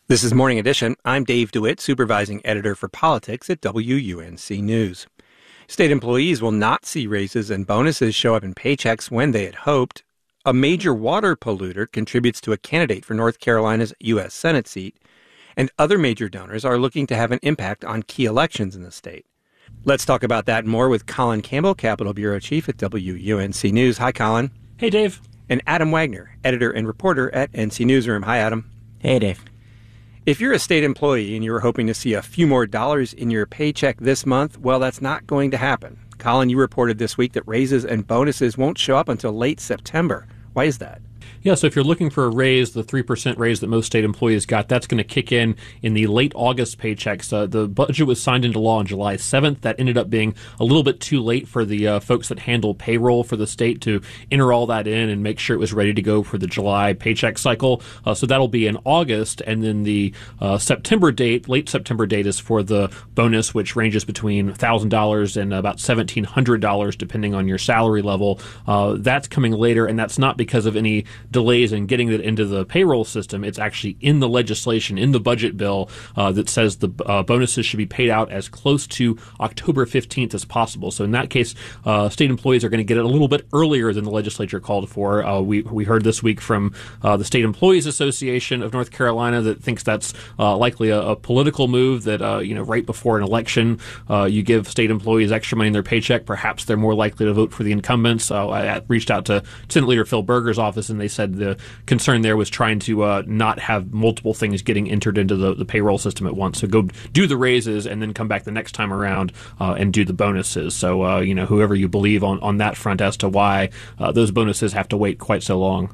This is Morning Edition. I'm Dave DeWitt, supervising editor for politics at WUNC News. State employees will not see raises and bonuses show up in paychecks when they had hoped. A major water polluter contributes to a candidate for North Carolina's U.S. Senate seat, and other major donors are looking to have an impact on key elections in the state. Let's talk about that and more with Colin Campbell, Capitol Bureau Chief at WUNC News. Hi, Colin. Hey, Dave. And Adam Wagner, editor and reporter at NC Newsroom. Hi, Adam. Hey, Dave. If you're a state employee and you were hoping to see a few more dollars in your paycheck this month, well, that's not going to happen. Colin, you reported this week that raises and bonuses won't show up until late September. Why is that? Yeah, so if you're looking for a raise, the 3% raise that most state employees got, that's going to kick in the late August paychecks. The budget was signed into law on July 7th. That ended up being a little bit too late for the folks that handle payroll for the state to enter all that in and make sure it was ready to go for the July paycheck cycle. So that'll be in August. And then the September date, late September date, is for the bonus, which ranges between $1,000 and about $1,700, depending on your salary level. That's coming later, and that's not because of any delays in getting it into the payroll system. It's actually in the legislation, in the budget bill, that says the bonuses should be paid out as close to October 15th as possible. So in that case, state employees are going to get it a little bit earlier than the legislature called for. We heard this week from the State Employees Association of North Carolina that thinks that's likely a political move, that right before an election, you give state employees extra money in their paycheck. Perhaps they're more likely to vote for the incumbents. I reached out to Senate Leader Phil Berger's office, and they said the concern there was trying to not have multiple things getting entered into the payroll system at once. So go do the raises and then come back the next time around and do the bonuses. So, whoever you believe on that front as to why those bonuses have to wait quite so long.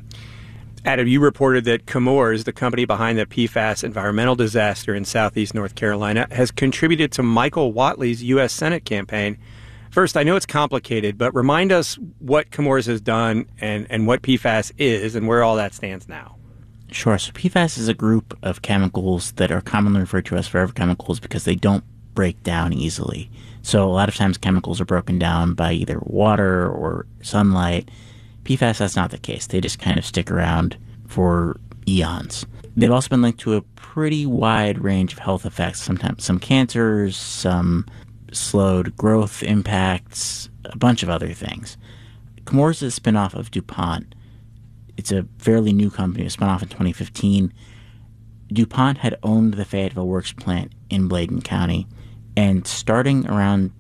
Adam, you reported that Chemours, the company behind the PFAS environmental disaster in southeast North Carolina, has contributed to Michael Whatley's U.S. Senate campaign. First, I know it's complicated, but remind us what Chemours has done and what PFAS is and where all that stands now. Sure. So PFAS is a group of chemicals that are commonly referred to as forever chemicals because they don't break down easily. So a lot of times chemicals are broken down by either water or sunlight. PFAS, that's not the case. They just kind of stick around for eons. They've also been linked to a pretty wide range of health effects, sometimes some cancers, some slowed growth impacts, a bunch of other things. Chemours is a spinoff of DuPont. It's a fairly new company. It was spun off in 2015. DuPont had owned the Fayetteville Works plant in Bladen County, and starting around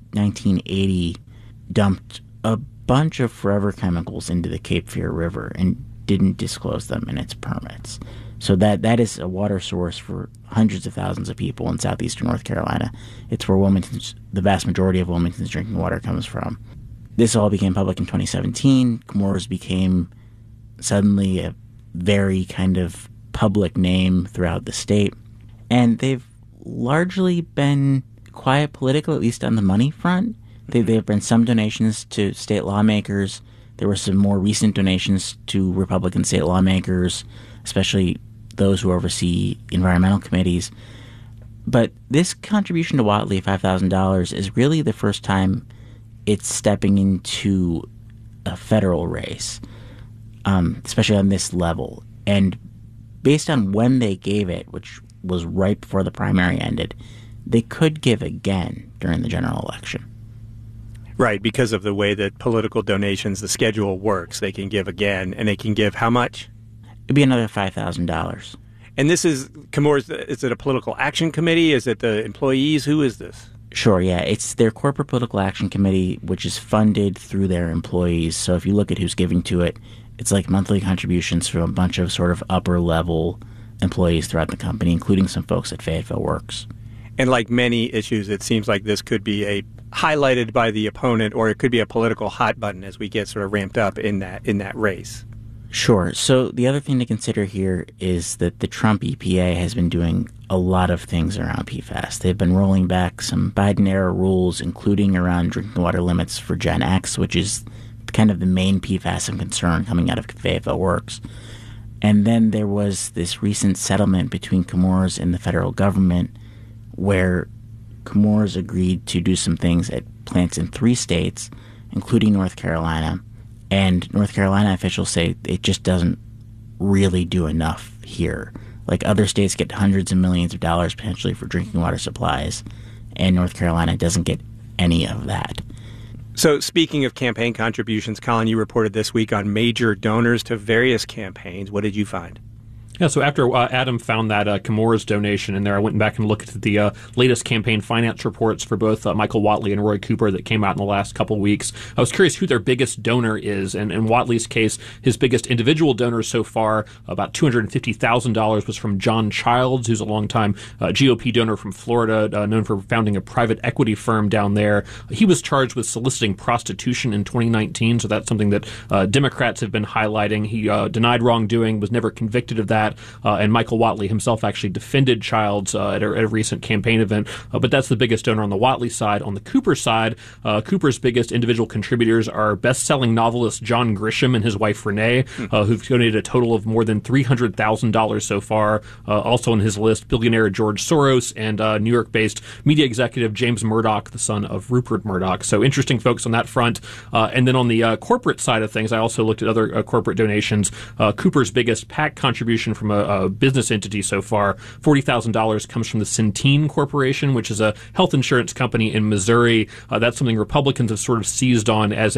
1980, dumped a bunch of forever chemicals into the Cape Fear River and didn't disclose them in its permits. So that is a water source for hundreds of thousands of people in southeastern North Carolina. It's where the vast majority of Wilmington's drinking water comes from. This all became public in 2017. Chemours became suddenly a very kind of public name throughout the state. And they've largely been quiet political, at least on the money front. There have been some donations to state lawmakers. There were some more recent donations to Republican state lawmakers, especially those who oversee environmental committees. But this contribution to Whatley, $5,000, is really the first time it's stepping into a federal race, especially on this level. And based on when they gave it, which was right before the primary ended, they could give again during the general election. Right, because of the way that political donations, the schedule works. They can give again, and they can give how much? It'd be another $5,000. And this is Chemours. Is it a political action committee? Is it the employees? Who is this? Sure, yeah. It's their corporate political action committee, which is funded through their employees. So if you look at who's giving to it, it's like monthly contributions from a bunch of sort of upper-level employees throughout the company, including some folks at Fayetteville Works. And like many issues, it seems like this could be highlighted by the opponent, or it could be a political hot button as we get sort of ramped up in that race. Sure. So the other thing to consider here is that the Trump EPA has been doing a lot of things around PFAS. They've been rolling back some Biden-era rules, including around drinking water limits for Gen X, which is kind of the main PFAS of concern coming out of Fayetteville Works. And then there was this recent settlement between Chemours and the federal government where Chemours agreed to do some things at plants in 3 states, including North Carolina. And North Carolina officials say it just doesn't really do enough here. Like other states get hundreds of millions of dollars potentially for drinking water supplies, and North Carolina doesn't get any of that. So speaking of campaign contributions, Colin, you reported this week on major donors to various campaigns. What did you find? Yeah, so after Adam found that Chemours donation in there, I went back and looked at the latest campaign finance reports for both Michael Whatley and Roy Cooper that came out in the last couple of weeks. I was curious who their biggest donor is, and in Whatley's case, his biggest individual donor so far, about $250,000, was from John Childs, who's a longtime GOP donor from Florida, known for founding a private equity firm down there. He was charged with soliciting prostitution in 2019, so that's something that Democrats have been highlighting. He denied wrongdoing, was never convicted of that. And Michael Whatley himself actually defended Childs at a recent campaign event. But that's the biggest donor on the Whatley side. On the Cooper side, Cooper's biggest individual contributors are best-selling novelist John Grisham and his wife Renee, who've donated a total of more than $300,000 so far. Also on his list, billionaire George Soros and New York-based media executive James Murdoch, the son of Rupert Murdoch. So interesting folks on that front. And then on the corporate side of things, I also looked at other corporate donations. Cooper's biggest PAC contribution from a business entity so far, $40,000, comes from the Centene Corporation, which is a health insurance company in Missouri. That's something Republicans have sort of seized on as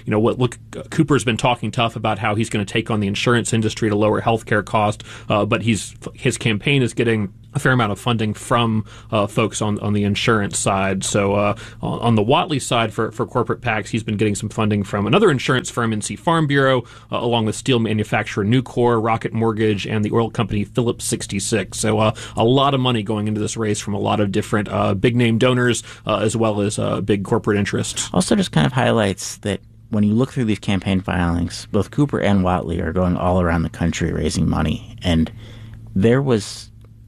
Cooper's been talking tough about how he's going to take on the insurance industry to lower health care costs, but his campaign is getting a fair amount of funding from folks on the insurance side. So on the Whatley side for corporate PACs, he's been getting some funding from another insurance firm, NC Farm Bureau, along with steel manufacturer Nucor, Rocket Mortgage, and the oil company Phillips 66. So a lot of money going into this race from a lot of different big-name donors as well as big corporate interests. Also just kind of highlights that when you look through these campaign filings, both Cooper and Whatley are going all around the country raising money. And there was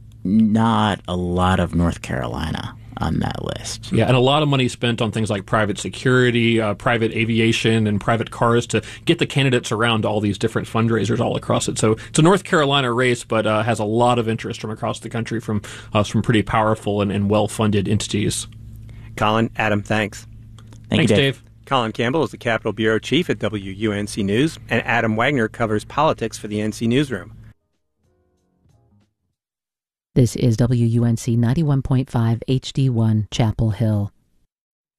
not a lot of North Carolina on that list. Yeah, and a lot of money spent on things like private security, private aviation, and private cars to get the candidates around all these different fundraisers all across it. So it's a North Carolina race, but has a lot of interest from across the country from pretty powerful and well-funded entities. Colin, Adam, thanks. Thanks, Dave. Colin Campbell is the Capitol Bureau Chief at WUNC News, and Adam Wagner covers politics for the NC Newsroom. This is WUNC 91.5 HD1 Chapel Hill.